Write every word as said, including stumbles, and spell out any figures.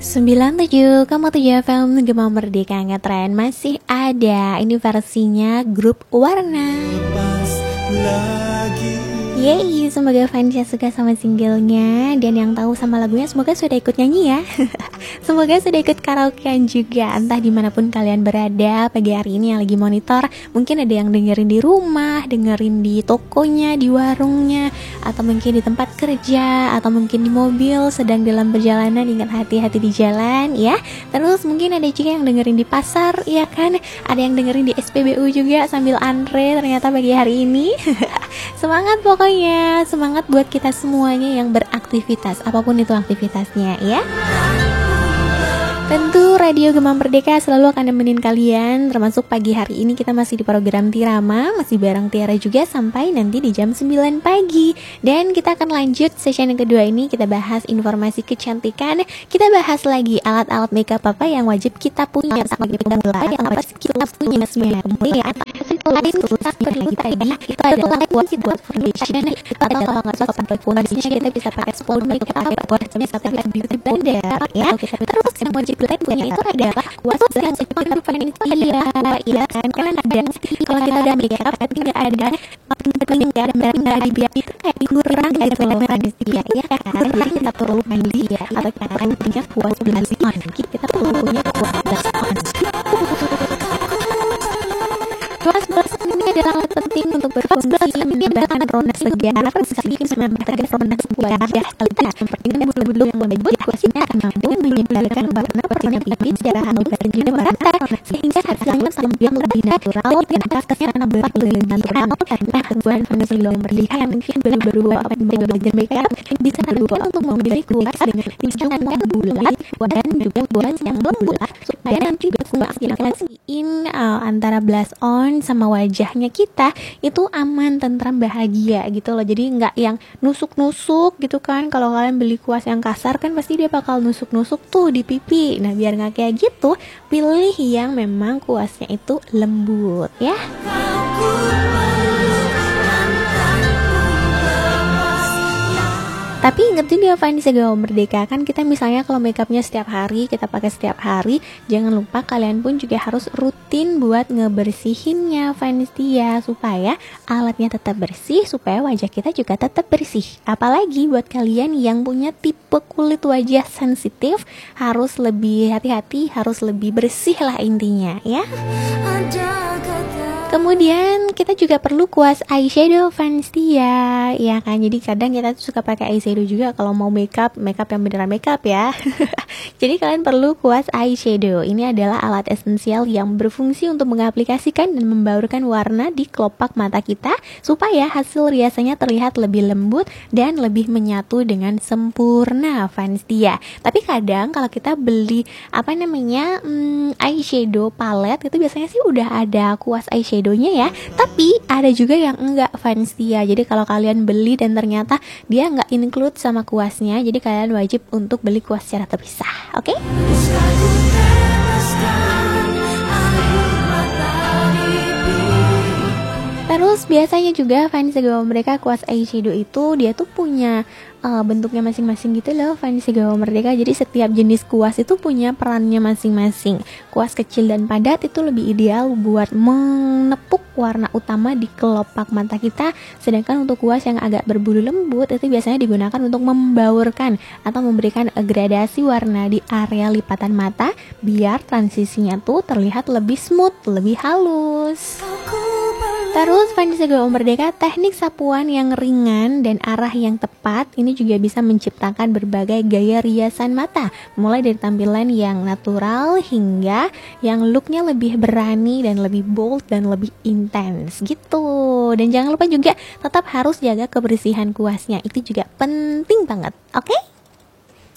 sembilan tujuh koma tujuh F M Gema Merdeka ngetren masih ada. Ini versinya grup Warna. Yeay, semoga fansnya suka sama singlenya. Dan yang tahu sama lagunya semoga sudah ikut nyanyi ya. Semoga sudah ikut karaokean juga. Entah dimanapun kalian berada pagi hari ini yang lagi monitor. Mungkin ada yang dengerin di rumah, dengerin di tokonya, di warungnya, atau mungkin di tempat kerja, atau mungkin di mobil sedang dalam perjalanan. Ingat hati-hati di jalan ya. Terus mungkin ada juga yang dengerin di pasar, ya kan. Ada yang dengerin di S P B U juga sambil antre ternyata pagi hari ini. Semangat pokoknya, semangat buat kita semuanya yang beraktivitas, apapun itu aktivitasnya ya. Tentu Radio Gema Merdeka selalu akan nemenin kalian. Termasuk pagi hari ini kita masih di program Tirama, masih bareng Tiara juga sampai nanti di jam sembilan pagi. Dan kita akan lanjut sesi yang kedua ini. Kita bahas informasi kecantikan. Kita bahas lagi alat-alat makeup apa yang wajib kita punya saat mulai. Yang apa kita punya semuanya. Kemudian lain seperti lagi tadi itu adalah buat buat foundation. Kita kalau nggak suka pakai foundation kita bisa pakai sponsor makeup apa buat misalnya beauty blender ya. Terus yang wajib kita punya itu adalah kuas yang sepanjang itu adalah ya kan kan ada kalau kita udah makeup tapi nggak ada penting nggak ada merah nggak ada biar itu kayak kurang gitu loh manusia ya kan. Kita perlu mandi ya atau kita punya kuas blush on. Kita perlu punya kuas blush on. Kuas blush ini adalah alat penting untuk berfungsi menambahkan rona segar sekaligus menambahkan rona wajah kita. Yang penting bulu-bulu yang lembut kuas ini akan mampu menyebarkan warna pertanyaan pipi secara halus dan juga merata sehingga hasilnya tampil lebih natural dan efeknya nampak lebih natural. Karena temuan manusia yang berlihat yang mungkin baru-baru apa yang belajar makeup bisa berubah untuk membeli kuas dengan ujung yang bulat dan juga kuas yang lembut supaya nanti juga kuas yang kasihin uh, antara blush on sama wajahnya kita itu aman, tentram, bahagia gitu loh. Jadi nggak yang nusuk-nusuk gitu kan. Kalau kalian beli kuas yang kasar kan pasti dia bakal nusuk-nusuk tuh di pipi. Nah biar nggak kayak gitu, pilih yang memang kuasnya itu lembut ya. Tapi inget juga fans Gema Merdeka kan kita misalnya kalau makeupnya setiap hari kita pakai setiap hari, jangan lupa kalian pun juga harus rutin buat ngebersihinnya fans dia supaya alatnya tetap bersih, supaya wajah kita juga tetap bersih. Apalagi buat kalian yang punya tipe kulit wajah sensitif harus lebih hati-hati, harus lebih bersih lah intinya ya. Kemudian kita juga perlu kuas eyeshadow fans dia, ya kan. Jadi kadang kita tuh suka pakai eyeshadow juga kalau mau makeup, makeup yang beneran makeup ya. Jadi kalian perlu kuas eyeshadow. Ini adalah alat esensial yang berfungsi untuk mengaplikasikan dan membaurkan warna di kelopak mata kita supaya hasil riasannya terlihat lebih lembut dan lebih menyatu dengan sempurna fans dia. Tapi kadang kalau kita beli apa namanya hmm, eyeshadow palette itu biasanya sih udah ada kuas eyeshadow ya, tapi ada juga yang enggak fans dia. Jadi kalau kalian beli dan ternyata dia enggak include sama kuasnya, jadi kalian wajib untuk beli kuas secara terpisah, oke? Okay? Terus biasanya juga fans Gema Merdeka kuas eyeshadow itu dia tuh punya uh, bentuknya masing-masing gitu loh fans Gema Merdeka. Jadi setiap jenis kuas itu punya perannya masing-masing. Kuas kecil dan padat itu lebih ideal buat menepuk warna utama di kelopak mata kita. Sedangkan untuk kuas yang agak berbulu lembut itu biasanya digunakan untuk membaurkan atau memberikan gradasi warna di area lipatan mata biar transisinya tuh terlihat lebih smooth, lebih halus. Terus fans Gema Merdeka, teknik sapuan yang ringan dan arah yang tepat ini juga bisa menciptakan berbagai gaya riasan mata, mulai dari tampilan yang natural hingga yang looknya lebih berani dan lebih bold dan lebih intens gitu. Dan jangan lupa juga tetap harus jaga kebersihan kuasnya, itu juga penting banget, oke? Okay?